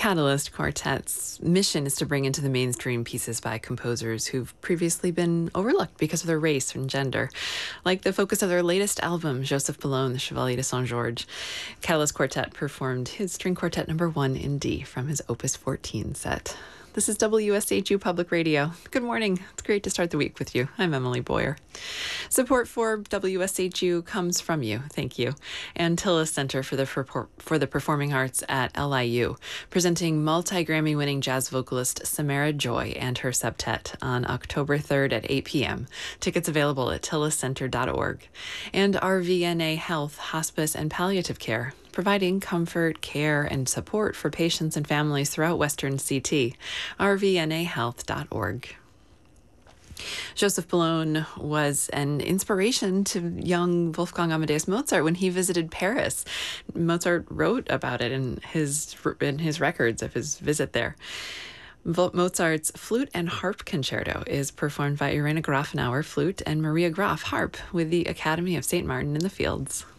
Catalyst Quartet's mission is to bring into the mainstream pieces by composers who've previously been overlooked because of their race and gender, like the focus of their latest album, Joseph Boulogne, the Chevalier de Saint-Georges. Catalyst Quartet performed his String Quartet No. 1 in D from his Opus 14 set. This is WSHU Public Radio. Good morning. It's great to start the week with you. I'm Emily Boyer. Support for WSHU comes from you. Thank you. And Tillis Center for the Performing Arts at LIU, presenting multi-Grammy-winning jazz vocalist Samara Joy and her septet on October 3rd at 8 p.m. Tickets available at tilliscenter.org. And RVNA Health, Hospice, and Palliative Care, providing comfort, care, and support for patients and families throughout Western CT. rvnahealth.org. Joseph Boulogne was an inspiration to young Wolfgang Amadeus Mozart when he visited Paris. Mozart wrote about it in his records of his visit there. Mozart's Flute and Harp Concerto is performed by Irena Grafenauer, flute, and Maria Graf, harp, with the Academy of St. Martin in the Fields.